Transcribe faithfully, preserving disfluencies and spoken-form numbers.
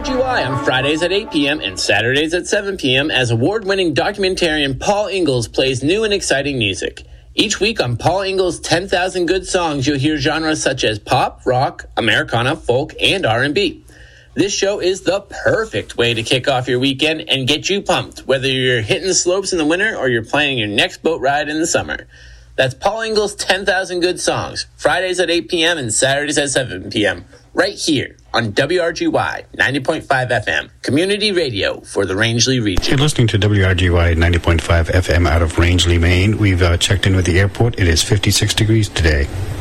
G Y on Fridays at eight p.m. and Saturdays at seven p.m. as award-winning documentarian Paul Ingalls plays new and exciting music. Each week on Paul Ingalls' ten thousand Good Songs, you'll hear genres such as pop, rock, Americana, folk, and R and B. This show is the perfect way to kick off your weekend and get you pumped, whether you're hitting the slopes in the winter or you're planning your next boat ride in the summer. That's Paul Ingalls' ten thousand Good Songs, Fridays at eight p.m. and Saturdays at seven p.m. right here on W R G Y ninety point five F M, community radio for the Rangeley region. You're listening to W R G Y ninety point five F M out of Rangeley, Maine. We've uh, checked in with the airport. It is fifty-six degrees today.